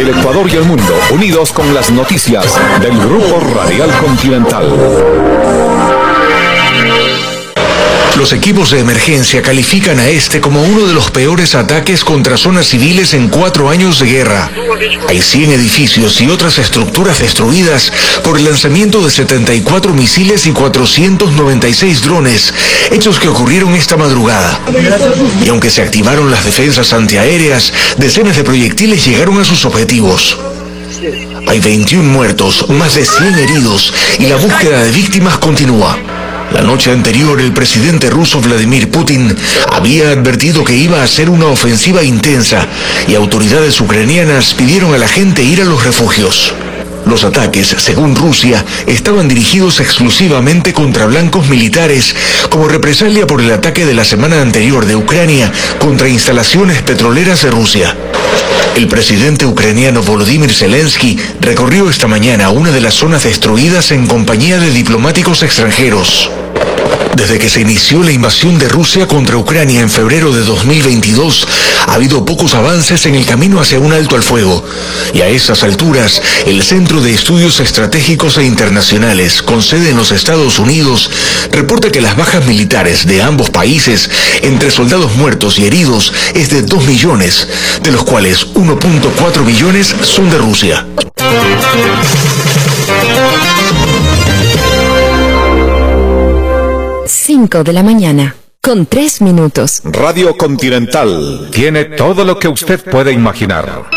El Ecuador y el mundo, unidos con las noticias del Grupo Radial Continental. Los equipos de emergencia califican a este como uno de los peores ataques contra zonas civiles en 4 años de guerra. Hay 100 edificios y otras estructuras destruidas por el lanzamiento de 74 misiles y 496 drones, hechos que ocurrieron esta madrugada. Y aunque se activaron las defensas antiaéreas, decenas de proyectiles llegaron a sus objetivos. Hay 21 muertos, más de 100 heridos y la búsqueda de víctimas continúa. La noche anterior, el presidente ruso Vladimir Putin había advertido que iba a ser una ofensiva intensa y autoridades ucranianas pidieron a la gente ir a los refugios. Los ataques, según Rusia, estaban dirigidos exclusivamente contra blancos militares como represalia por el ataque de la semana anterior de Ucrania contra instalaciones petroleras de Rusia. El presidente ucraniano Volodymyr Zelensky recorrió esta mañana una de las zonas destruidas en compañía de diplomáticos extranjeros. Desde que se inició la invasión de Rusia contra Ucrania en febrero de 2022, ha habido pocos avances en el camino hacia un alto al fuego. Y a esas alturas, el Centro de Estudios Estratégicos e Internacionales, con sede en los Estados Unidos, reporta que las bajas militares de ambos países, entre soldados muertos y heridos, es de 2 millones, de los cuales 1.4 millones son de Rusia. 5 de la mañana, con 3 minutos. Radio Continental tiene todo lo que usted puede imaginar.